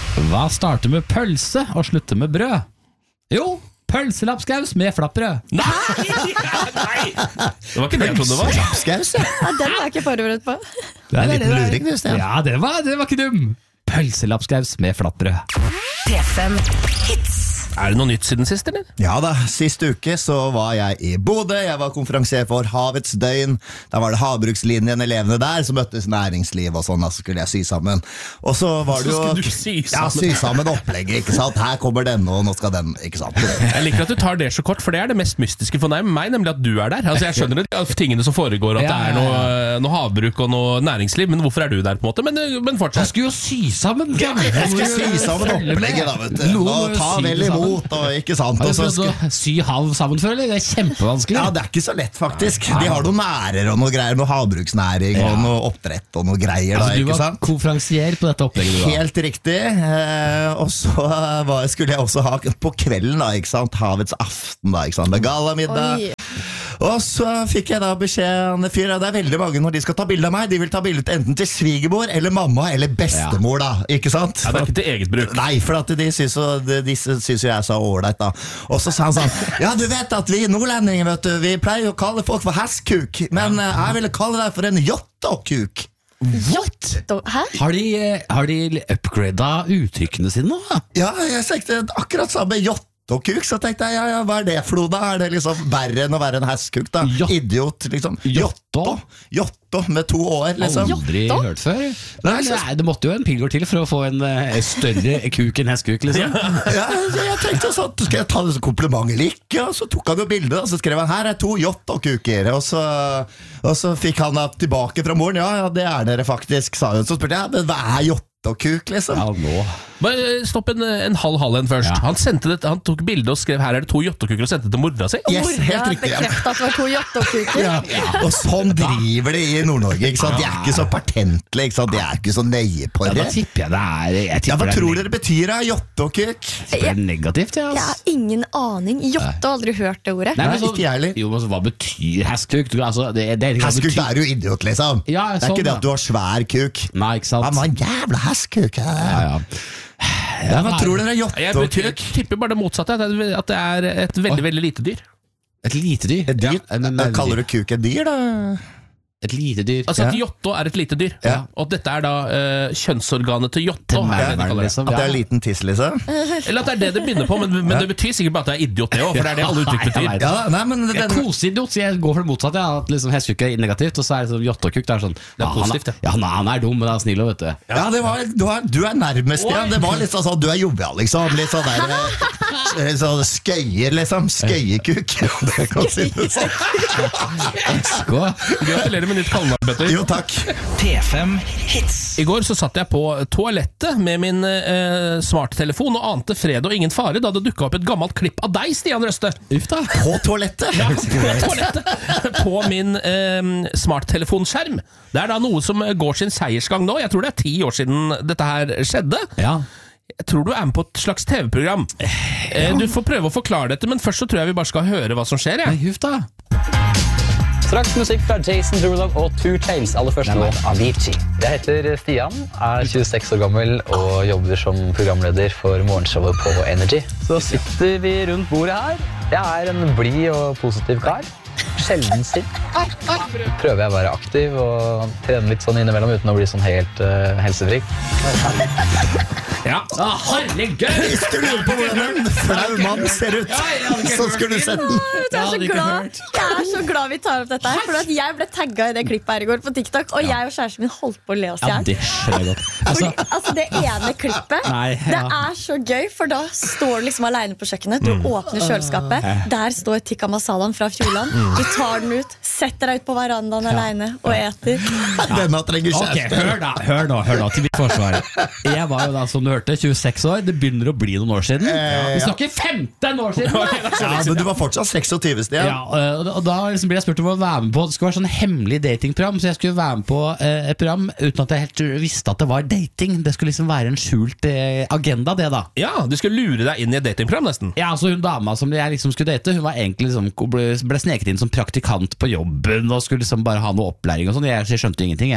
Hva starter med pølse og slutter med brød? Jo, pølselapskaus med flappbrød. Nei! Det var ikke det jeg trodde det var. Lapskaus, ja. Ja, den var jeg ikke forberedt på. Det er litt luring, du, Sten. Ja, det var ikke dum. Pølselapskaus med flappbrød. P5 Hits. Er det noe nytt siden sist, eller? Ja da, sist uke så var jeg i Bodø. Jeg var konferansier for Havets døgn. Da var det havbrukslinjen, elevene der, så møttes næringsliv og sånn, da skulle jeg sy sammen. Og så var det jo... Så skal du sy sammen? Ja, sy sammen opplegget, ikke sant? Her kommer denne, og nå skal den, ikke sant? Jeg liker at du tar det så kort, for det er det mest mystiske for meg, nemlig at du er der. Altså, jeg skjønner det, tingene som foregår, at det er noe havbruk og noe næringsliv, men hvorfor er du der på en måte? Men fortsatt. Jeg skulle jo sy sammen. Jeg skal sy sammen opplegget, da, vet du. Og ta vel imot, og ikke sant? Har du prøvd å sy hav sammen før, eller? Det er kjempevanskelig. Ja, det er ikke så lett, faktisk. De har noen nærer og noe greier, noe havbruksnæring og noe oppdrett og noe greier, da, ikke sant? Du var konferansier på dette opplegget, du da. Helt riktig. Og så skulle jeg også ha på kvelden, da, ikke sant? Havets aften, da, ikke sant? Med galamiddag. Oi. Og så fikk jeg da beskjed av fyr, det er veldig mange når de skal ta bilde av meg, de vil ta bildet enten til svigermor eller mamma eller bestemor, da, ikke sant? Ja, det er ikke til eget bruk. Nei, for at de synes jo jeg er så ålreit, da. Og så sa han sånn, ja, du vet at vi nordlendinger, vet du, vi pleier å kalle folk for hestkuk, men jeg ville kalle deg for en jottokuk. What? Hæ? Har de upgradet uttrykkene sine nå? Ja, jeg tenkte akkurat samme jottokuk, så tenkte jeg, ja, hva er det for noe da? Er det liksom verre enn å være en hestkuk da? Idiot, liksom. Jotto med 2 år, liksom. Aldri hørt før. Nei, det måtte jo en pilgård til for å få en større kuk enn hestkuk, liksom. Ja, jeg tenkte sånn, skal jeg ta det som kompliment eller ikke? Og så tok han jo bildet, og så skrev han, her er 2 jottokuker. Og så fikk han da tilbake fra moren, ja, det er dere faktisk, sa hun. Så spurte jeg, men hva er jottekuk, liksom? Ja, nå. Bare stopp en halv en først. Ja. Han tok bildet og skrev her er det 2 jottokuker og sendte det til mora si. Yes, helt riktig. Bekreftet at det var 2 jottokuker. Ja. Og sånn driver det i Nord-Norge, ikke sant? De er ikke så patentlige, ikke sant? De er ikke så nøye på Ja, det. da tipper jeg det er... Ja, hva tror dere betyr det, jottokuk? Det er negativt, ja. Jeg har ingen aning. Jotte har aldri hørt det ordet. Nei, Nei, men så, ikke jeg heller. jo, men så, hva betyr hestkuk? Altså, det Hestkuk, betyr... da er du idiot, liksom. Ja, det er sånn, ikke det da. at du har svær kuk. Nei, ikke sant? Han var en jævla hestkuk. Ja, Hva tror dere er Jeg jottokuk? tipper bare det motsatte, at det er et veldig, veldig lite dyr. Et lite dyr. Et dyr? Ja, Kaller du kuk et dyr, da? et lite dyr. Altså at Ja. jotto er et lite dyr. Ja. Og at dette er da kjønnsorganet til jotto. Til er det de meg, kaller det. liksom. At det er Ja. liten tiss, liksom? Eller at det er det det begynner på, men det betyr sikkert bare at det er idiot det også, for det er det alle uttrykk betyr. Ja, Ja, nei, men Jeg koseidiot, så jeg går for det motsatte. Ja, at liksom hestkuk er negativt, og så er det sånn jottokuk. Det er sånn Det er positivt, det. Ja, han er dum, men han er snill, vet du. Ja, du er nærmest, ja. Det var litt sånn, du er jovial, liksom. Litt sånn der sånn skøyer, liksom. Skøyekuk. Det kan si det sånn. Skå. Gratulerer med nytt kallenavn, Petter. Jo, takk. P5 Hits. I går så satt jeg på toalettet med min smarttelefon og ante fred og ingen fare da det dukket opp et gammalt klipp av deg, Stian Røste. Uff da. På toalettet? Ja, på toalettet. På min smarttelefonskjerm. Det er da noe som går sin seiersgang nå. Jeg tror det er 10 år siden dette her skjedde. Ja. Jeg tror du er med på et slags TV-program. Du får prøve å forklare dette, men først så tror jeg vi bare skal høre hva som skjer. Nei, Jeg. huff da. Straks musikk fra Jason Derulo og Two Chainz. Aller først låt Avicii. Jeg heter Stian, er 26 år gammel og jobber som programleder for morgenshowet på Energy. Så sitter vi rundt bordet her. Jeg er en blid og positiv kar. Sjelden sint. Prøver jeg å være aktiv og trene litt sånn innimellom uten å bli sånn helt helsefrik. Ja. Herregud! Hvis du lurer på hvordan en flau mann ser ut, så skulle du sett den. Jeg er så glad vi tar opp dette her. For at jeg ble tagget i det klippet her i går på TikTok, og jeg og kjæresten min holdt på å le oss i Ja, hjel. det skjønner jeg godt. Altså det ene klippet Nei, Det ja. er så gøy, for da står du liksom alene på kjøkkenet. Du åpner kjøleskapet. Der står tikka masalaen fra Fjordland. Du tar den ut, setter deg ut på verandaen alene og eter. Denne trenger Ok, kjæreste. hør nå, til mitt forsvar. Jeg var jo da, som du hørte, 26 år. Det begynner å bli noen år siden. Vi snakker 15 år siden! Da. Ja, men du var fortsatt 26, Stian. Ja, og da liksom ble jeg spurt om å være med på. Det skulle være sånn hemmelig datingprogram, så jeg skulle være med på et program uten at jeg helt visste at det var dating. Det skulle liksom være en skjult agenda, det da. Ja, du skulle lure deg inn i et datingprogram nesten. Ja, altså hun dama som jeg liksom skulle date, hun var egentlig liksom, ble sneket inn som praktikant på jobben og skulle liksom bare ha noe opplæring og sånn. Jeg skjønte ingenting, jeg.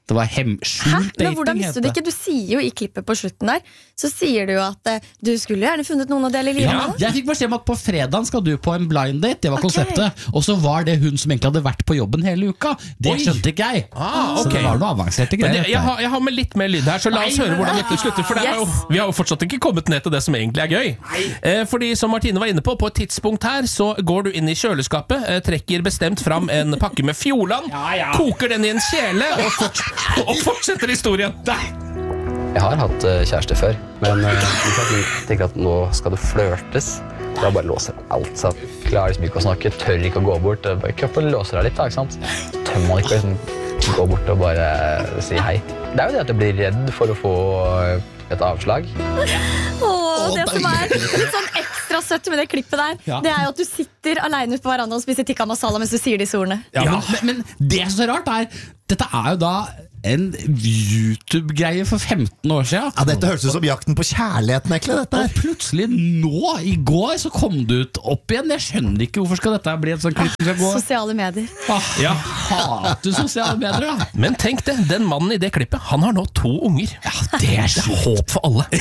Det var skjult dating. Men hvordan visste du det ikke? Du sier jo i klippet på slutten der, så sier du jo at du skulle gjerne funnet noen å dele livet med. Jeg fikk beskjed om at på fredagen skal du på en blind date. Det var konseptet. Og så var det hun som egentlig hadde vært på jobben hele uka. Det skjønte ikke jeg. Så det var noe avanserte greier. Jeg har med litt mer lyd her, så la oss høre hvordan dette slutter. For vi har jo fortsatt ikke kommet ned til det som egentlig er gøy. Fordi som Martine var inne på et tidspunkt her, så går du inn i kjøleskapet, trekker bestemt fram en pakke med Fjordland, koker den i en kjele og fortsetter historien. Jeg har hatt kjæreste før, men jeg tenker at nå skal det flørtes. Da bare låser alt, så klarer liksom ikke å snakke, tør ikke å gå bort. Kroppen låser deg litt, da, ikke sant? Tør man ikke liksom gå bort og bare si hei. Det er jo det at jeg blir redd for å få et avslag. Det som er litt sånn ekstra søtt med det klippet der, det er jo at du sitter alene ute på verandaen og spiser tikka masala mens du sier disse ordene. Men det som er så rart dette er jo da en YouTube-greie for 15 år siden. Ja, dette høres ut som jakten på kjærligheten, egentlig, dette her. Og plutselig nå, i går, så kom det ut opp igjen. Jeg skjønner ikke hvorfor skal dette bli et sånt klipp. Sosiale medier. Hater sosiale medier, da. Men tenk det, den mannen i det klippet, han har nå 2 unger. Det er håp for alle.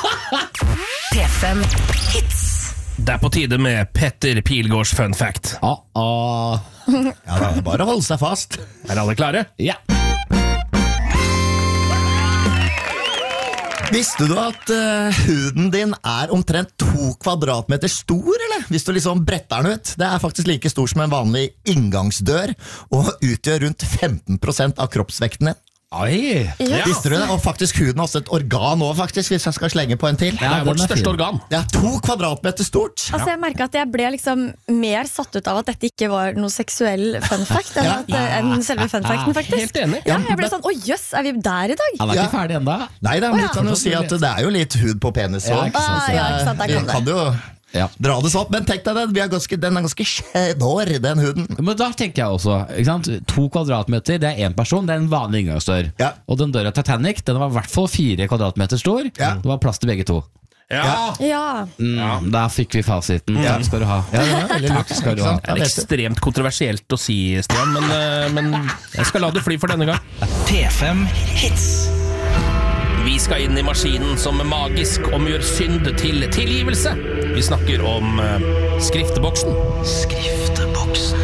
P5 Hits. Det er på tide med Petter Pilgaards fun fact. Ja, da, bare hold seg fast. Er alle klare? Ja. Visste du at huden din er omtrent 2 kvadratmeter stor, eller? Hvis du liksom bretter den ut. Det er faktisk like stor som en vanlig inngangsdør, og utgjør rundt 15% av kroppsvekten din. Visste du det? Og faktisk huden har også et organ nå, faktisk, hvis jeg skal slenge på en til. Det er vårt største organ. Det er 2 kvadratmeter stort. Altså, jeg merket at jeg ble liksom mer satt ut av at dette ikke var noe seksuell fun fact enn selve fun facten, faktisk. Helt enig. Jeg ble sånn, jøss, er vi der i dag? Han er ikke ferdig enda. Nei, men du kan jo si at det er jo litt hud på penis også. Ikke sant, der kom det. Kan jo dra det så opp, men tenk deg den er ganske skjør, den huden. Men da tenker jeg også, ikke sant? 2 kvadratmeter, det er en person, det er en vanlig inngangsdør. Og den døra Titanic, den var i hvert fall 4 kvadratmeter stor. Det var plass til begge 2. Da fikk vi fasiten. Takk skal du ha. Takk skal du ha. Det er ekstremt kontroversielt å si, Stian, men jeg skal la det fly for denne gang. P5 Hits. Vi skal inn i maskinen som magisk omgjør synd til tilgivelse. Vi snakker om skrifteboksen. Skrifteboksen.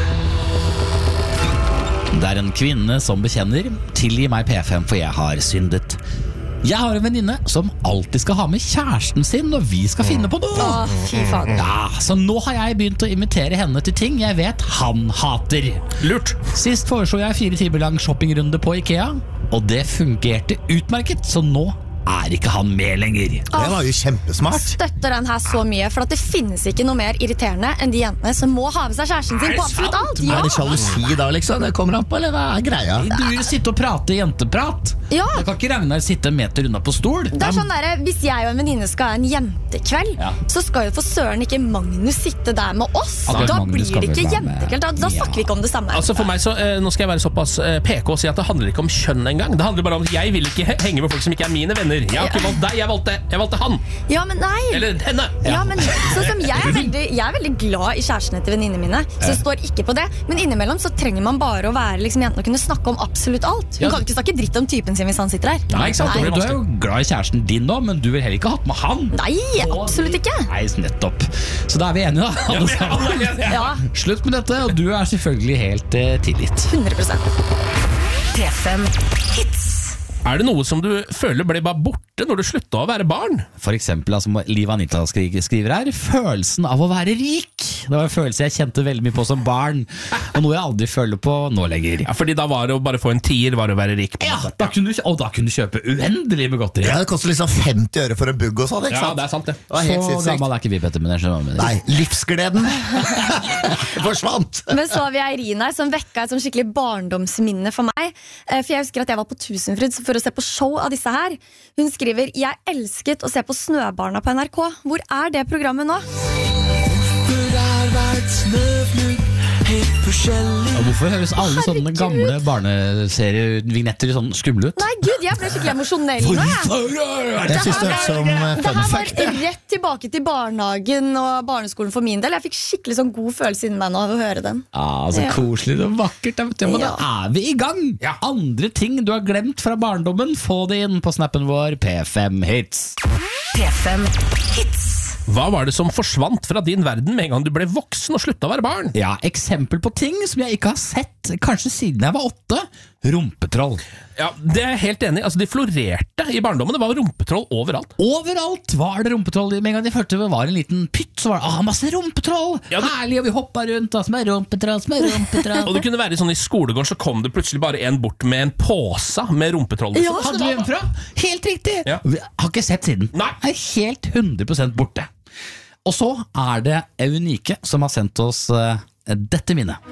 Det er en kvinne som bekjenner: tilgi meg P5, for jeg har syndet. Jeg har en venninne som alltid skal ha med kjæresten sin når vi skal finne på noe. Fy faen. Så nå har jeg begynt å invitere henne til ting jeg vet han hater. Lurt. Sist foreslo jeg 4 timer lang shoppingrunde på IKEA, og det fungerte utmerket, så nå er ikke han med lenger. Det var jo kjempesmart. Støtter den her så mye, for at det finnes ikke noe mer irriterende enn de jentene som må ha med seg kjæresten sin på absolutt alt. Er det sjalusi da, liksom? Det kommer an på, eller hva er greia? Du vil sitte og prate jenteprat. Da kan ikke Ragnar sitte en meter unna på stol. Det er sånn der, hvis jeg og en venninne skal ha en jentekveld, så skal jo for søren ikke Magnus sitte der med oss. Da blir det ikke jentekveld. Da snakker vi ikke om det samme. Altså for meg så, nå skal jeg være såpass PK og si at det handler ikke om kjønn engang. Det handler bare om at jeg vil ikke henge med folk som ikke er mine venner. Jeg har ikke valgt deg, jeg valgte han. Ja, men nei. Eller henne. Ja, men sånn som jeg er veldig glad i kjærestene til venninnene mine, så det står ikke på det. Men innimellom så trenger man bare å være liksom jenten og kunne snakke om absolutt alt. Hun kan ikke snakke dritt om typen sin hvis han sitter her. Nei, ikke sant? Du er jo glad i kjæresten din nå, men du vil heller ikke ha hatt med han. Nei, absolutt ikke. Nei, nettopp. Så da er vi enige da, alle sammen. Slutt med dette, og du er selvfølgelig helt tilgitt. 100%. P5 Hits. Er det noe som du føler ble bare borte når du sluttet å være barn? For eksempel, som Liv Anita skriver her, følelsen av å være rik. Det var en følelse jeg kjente veldig mye på som barn, og noe jeg aldri føler på nå lenger. Ja, fordi da var det å bare få en tier, var det å være rik på. Da kunne du kjøpe uendelig med godteri. Ja, det koster liksom 50 øre for en bugg og sånn, ikke sant? Ja, det er sant det. Det var helt så gammel er ikke vi, Petter, men jeg skjønner. Nei, livsgleden forsvant. Men så har vi Eirin her, som vekket et sånn skikkelig barndomsminne for meg. For jeg husker at jeg var på Tusenfryd for å se på show av disse her. Hun skriver: jeg elsket å se på Snøbarna på NRK. Hvor er det programmet nå? Hvorfor høres alle sånne gamle barneserievignetter sånn skumle ut? Nei, gud, jeg ble skikkelig emosjonell nå, Jeg synes det er som Det fun her fact. var rett tilbake til barnehagen og barneskolen for min del. Jeg fikk skikkelig sånn god følelse inni meg nå av å høre den. Så Ja. koselig og vakkert. Men da er vi i gang. Andre ting du har glemt fra barndommen, få det inn på snappen vår P5 Hits. P5 Hits. Hva var det som forsvant fra din verden med en gang du ble voksen og slutta å være barn? Ja, eksempel på ting som jeg ikke har sett kanskje siden jeg var 8. Rumpetroll. Ja, det er jeg helt enig i. Altså, de florerte i barndommen. Det var rumpetroll overalt. Overalt var det rumpetroll. Med en gang de følte det var en liten pytt, så var det masse rumpetroll. Ja, Herlig, og vi hoppa rundt. Som er rumpetroll, som er rumpetroll. Og det kunne være sånn i skolegården så kom det plutselig bare en bort med en påse med rumpetroll. Ja, hadde vi hjemmefra? Helt riktig. Ja. Vi har ikke sett siden. Nei. Er helt 100% borte. Og så er det Eunike som har sendt oss dette minnet.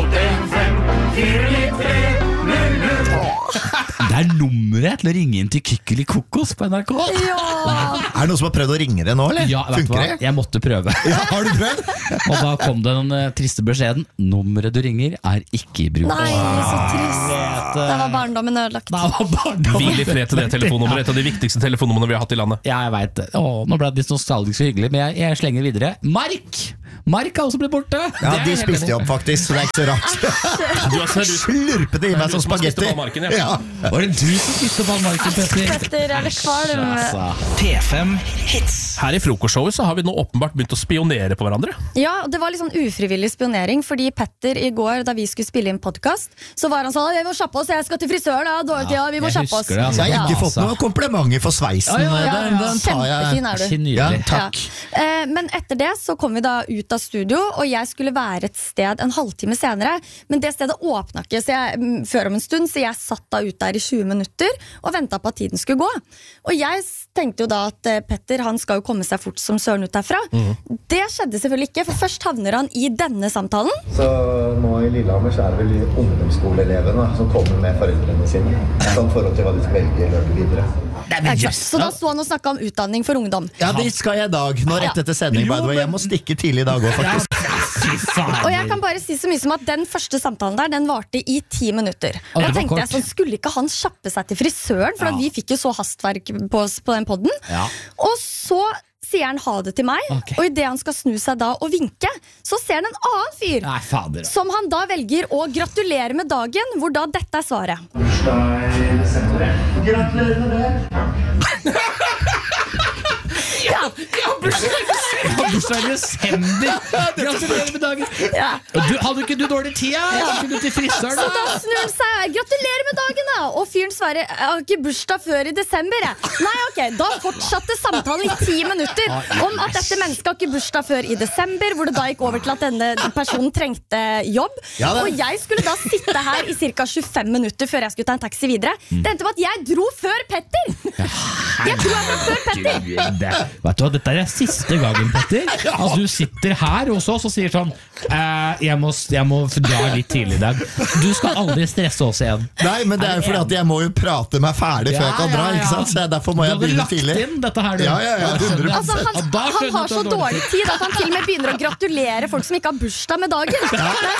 Det er nummeret til å ringe inn til Kykkeli Kokos på NRK. Er det noen som har prøvd å ringe det nå, eller? Ja, vet du hva? Funker det? Jeg måtte prøve. Ja, har du prøvd? Og da kom den triste beskjeden. Nummeret du ringer er ikke i bruk. Nei, så trist. Da var barndommen ødelagt. Da var barndommen. Hvil i fred til det telefonnummeret. Et av de viktigste telefonnumrene vi har hatt i landet. Ja, jeg vet det. Nå ble det litt nostalgisk og hyggelig, men jeg slenger videre. Mark har også blitt borte. Ja, de spiste jo opp faktisk, så det er ikke så rart. Du Slurpet det i meg som spagetti. Ballmarken, Ja. Var det du som spiste ballmarken, Petter? Petter, er det kvalm? P5 Hits. Her i frokostshowet så har vi nå åpenbart begynt å spionere på hverandre. Ja, det var litt sånn ufrivillig spionering, fordi Petter i går, da vi skulle spille inn podcast, så var han sånn, vi må kjappe oss, jeg skal til frisøren, da, dårlig tid, vi må jeg kjappe oss. husker det, altså. Så jeg har ikke Ja, fått noen komplimenter for sveisen. Ja, ja, Den tar jeg. Kjempefin er du. Ikke Ja, nydelig. takk. Men etter det så kom vi da ut av studio, og jeg skulle være et sted en halvtime senere, men det stedet åpna ikke før om en stund, så jeg satt da ut der i 20 minutter og ventet på at tiden skulle gå. Og jeg tenkte jo da at Petter, han skal jo komme seg fort som søren ut derfra. Det skjedde selvfølgelig ikke, for først havner han i denne samtalen. Så nå i Lillehammer så er det vel de ungdomsskoleelevene som kommer med foreldrene sine. Sånn forhold til hva de skal velge i løpet videre. Så da sto han og snakket om utdanning for ungdom. Ja, dit skal jeg i dag. Nå rett etter sending, by the way. Jeg må stikke tidlig i dag også, faktisk. Og jeg kan bare si så mye som at den første samtalen der, den varte i 10 minutter. Å, det Da var tenkte jeg kort. sånn, skulle ikke han kjappe seg til frisøren? For at vi fikk jo så hastverk på den podden. Ja. Og så sier han ha det til meg, Ok. og i det han skal snu seg da og vinke, så ser han en annen fyr. Nei, fader. Som han da velger å gratulere med dagen, hvor da dette er svaret. Ja, Bursdag i desember. Gratulerer med dagen. ja. Hadde ikke du dårlig tid? Skulle du til frisøren? Så da snur han seg. Gratulerer med dagen, da! Og fyren svarer jeg har ikke bursdag før i desember. Jeg. Nei, ok, Da fortsatte samtalen i 10 minutter om at dette mennesket har ikke bursdag før i desember, hvor det da gikk over til at denne personen trengte jobb. Ja, det- Og jeg skulle da sitte her i ca. 25 minutter før jeg skulle ta en taxi videre. Det endte med at jeg dro før Petter! Jeg dro her før Petter! Vet du hva, dette er siste gangen, Petter. At du sitter her hos oss og sier sånn jeg må dra litt tidlig i dag. Du skal aldri stresse oss igjen. Nei, men det er jo fordi at jeg må jo prate meg ferdig før jeg kan dra, ikke sant? Så derfor må Du jeg hadde begynne lagt tidlig. inn dette her, du. Ja, 100%. Altså, Og da han skjønner har du så at du har dårlig tid at han til og med begynner å gratulere folk som ikke har bursdag med dagen. Det er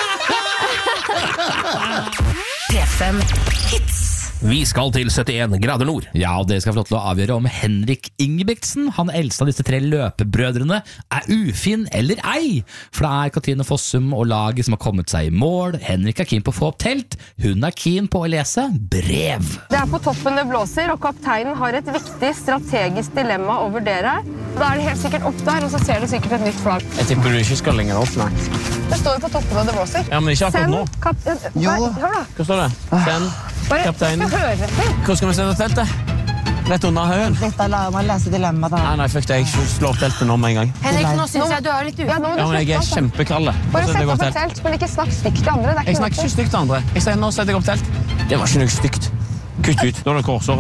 sånn, P5 Hits. Vi skal til 71 grader nord. Ja, og dere skal få lov til å avgjøre om Henrik Ingebrigtsen, han eldste av disse 3 løpebrødrene, er ufin eller ei. For det er Katrine Fossum og laget som har kommet seg i mål. Henrik er keen på å få opp telt. Hun er keen på å lese brev. Det er på toppen det blåser, og kapteinen har et viktig strategisk dilemma å vurdere. Da er det helt sikkert opp der, og så ser du sikkert et nytt flagg. Jeg tipper du ikke skal lenger opp, nei. Det står jo på toppen det blåser. Ja, men ikke akkurat nå. Hør da. Hva står det? Send Bare, kapteinen. skal høre etter. Hvor skal vi sende teltet? Rett under haugen? Dette lar meg lese dilemma da. Nei, fuck det. Jeg slår opp teltet nå med en gang. Henrik, nå synes jeg du er litt ufin. Ja, nå må du Ja, men jeg er slutte, altså. kjempekalde. Bare Nå setter sett jeg opp opp et telt. telt, men ikke snakk stygt til andre. Det er Jeg ikke snakker noe. ikke stygt til andre. Jeg sier nå setter jeg opp telt. Det var ikke noe stygt. Kutt ut. Da er det korsåret.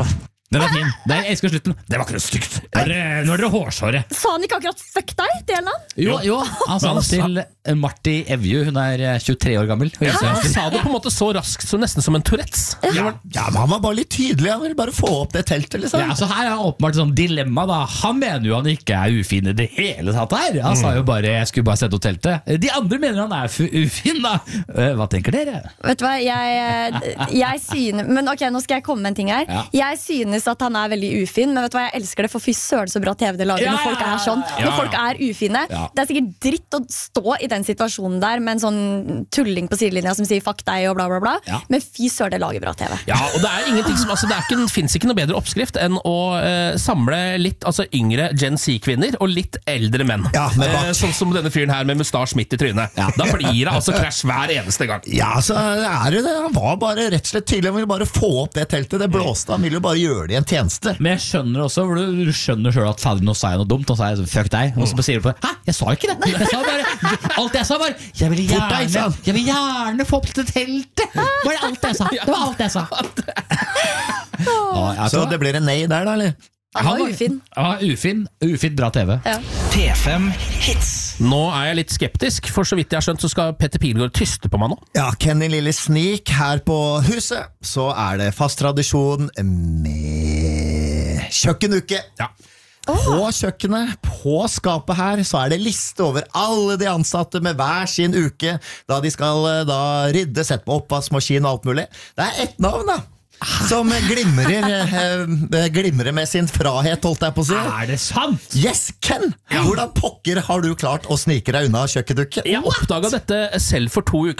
Den er fin. Jeg elsker slutten. Det var ikke noe stygt. Nå er det hårsåret. Sa han ikke akkurat fuck deg til henne? Jo, han sa det til Marti Evju. Hun er 23 år gammel. Han sa det på en måte så raskt, så nesten som en Tourettes. Ja, men han var bare litt tydelig. Han ville bare få opp det teltet, liksom. Ja, så her er åpenbart et sånn dilemma da. Han mener jo han ikke er ufin i det hele tatt her. Han sa jo bare, jeg skulle bare sette opp teltet. De andre mener han er ufin da. Hva tenker dere? Vet du hva, jeg synes. Men ok, nå skal jeg komme med en ting her. Jeg synes at han er veldig ufin, men vet du hva, jeg elsker det, for fy søren så bra TV det lager når folk er sånn, når folk er ufine. Det er sikkert dritt å stå i den situasjonen der med en sånn tulling på sidelinja som sier fuck deg og bla bla bla, men fy søren det lager bra TV. Ja, og det er ingenting som, altså det finnes ikke noe bedre oppskrift enn å samle litt yngre Gen Z-kvinner og litt eldre menn. Sånn som denne fyren her med mustasj midt i trynet. Da blir det krasj hver eneste gang. Ja, så er det. Han var bare rett og slett tydelig. Han ville bare få opp det teltet. Det blåste. Han ville jo bare gjøre det i en tjeneste. Men jeg skjønner også, for du skjønner selv at fader, nå sa jeg noe dumt, og så sa jeg fuck deg, og så sier du hæ, jeg sa ikke det. Alt jeg sa var, jeg vil gjerne få opp til teltet. Det var alt jeg sa. Det var alt jeg sa. Så det blir en nei der da, eller? Han var ufin. Ufin, bra TV. P5 Hits. Nå er jeg litt skeptisk, for så vidt jeg har skjønt så skal Petter Pilgaard tyste på meg nå. Ja, Kenny Lille Snik her på huset. Så er det fast tradisjon med kjøkkenuke. På kjøkkenet, på skapet her, så er det liste over alle de ansatte med hver sin uke, da de skal rydde, sette på oppvaskmaskin og alt mulig. Det er ett navn da, som glimrer med sin frahet, holdt jeg på å si. Er det sant? Yes, Ken! Hvordan pokker har du klart å snike deg unna kjøkkenuke? Jeg oppdaget dette selv for 2 uker